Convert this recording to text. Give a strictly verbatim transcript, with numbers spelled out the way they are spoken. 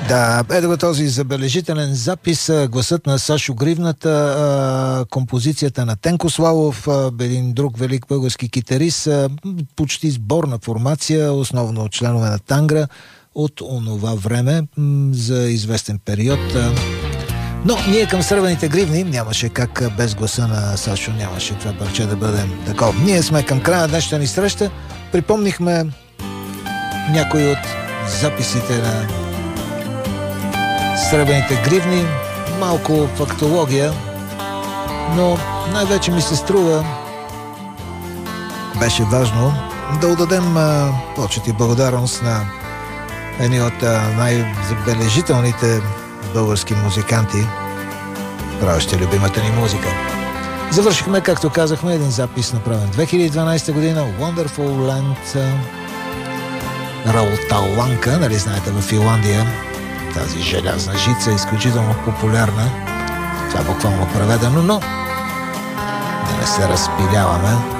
Да, ето го този забележителен запис, гласът на Сашо Гривната, композицията на Тенко Славов, един друг велик български китарист, почти сборна формация, основно членове на Тангра от онова време за известен период. Но ние към Сребърните гривни нямаше как без гласа на Сашо, нямаше това парче да бъде такова. Ние сме към края на днешната ни среща. Припомнихме някои от записите на Сребърните гривни, малко фактология, но най-вече ми се струва, беше важно да отдадем почет и благодарност на едни от най-забележителните български музиканти, правещи любимата ни музика. Завършихме, както казахме, един запис направен две хиляди и дванадесета година, Wonderful Land, Рауталанка, нали знаете, в Финландия. Тази желязна жица е изключително популярна. Това е буквално преведено, но да не се разпиляваме.